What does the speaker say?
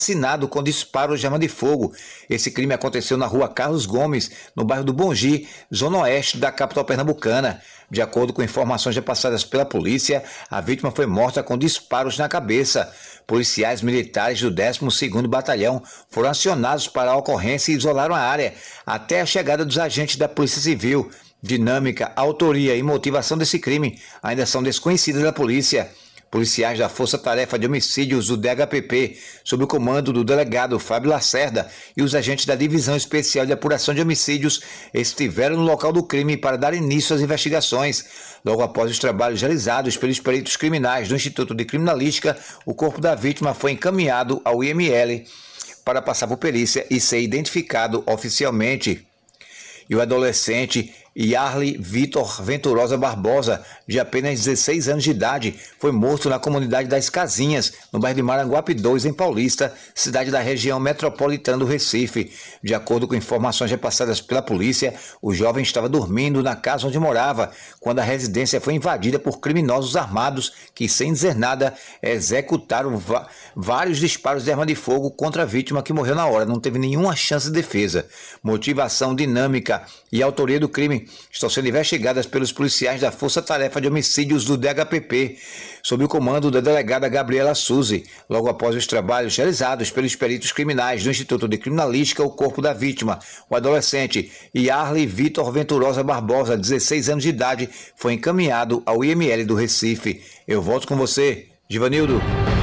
assassinado com disparos de arma de fogo. Esse crime aconteceu na rua Carlos Gomes, no bairro do Bongi, zona oeste da capital pernambucana. De acordo com informações repassadas pela polícia, a vítima foi morta com disparos na cabeça. Policiais militares do 12º Batalhão foram acionados para a ocorrência e isolaram a área até a chegada dos agentes da Polícia Civil. Dinâmica, autoria e motivação desse crime ainda são desconhecidas da polícia. Policiais da Força Tarefa de Homicídios do DHPP, sob o comando do delegado Fábio Lacerda, e os agentes da Divisão Especial de Apuração de Homicídios estiveram no local do crime para dar início às investigações. Logo após os trabalhos realizados pelos peritos criminais do Instituto de Criminalística, o corpo da vítima foi encaminhado ao IML para passar por perícia e ser identificado oficialmente. E o adolescente Yarley Vitor Venturosa Barbosa, de apenas 16 anos de idade, foi morto na comunidade das Casinhas, no bairro de Maranguape 2, em Paulista, cidade da região metropolitana do Recife. De acordo com informações repassadas pela polícia, o jovem estava dormindo na casa onde morava, quando a residência foi invadida por criminosos armados que, sem dizer nada, executaram vários disparos de arma de fogo contra a vítima, que morreu na hora, não teve nenhuma chance de defesa. Motivação, dinâmica e autoria do crime estão sendo investigadas pelos policiais da Força Tarefa de Homicídios do DHPP, sob o comando da delegada Gabriela Suzy. Logo após os trabalhos realizados pelos peritos criminais do Instituto de Criminalística, o corpo da vítima, o adolescente Yarley Vitor Venturosa Barbosa, 16 anos de idade, foi encaminhado ao IML do Recife. Eu volto com você, Givanildo.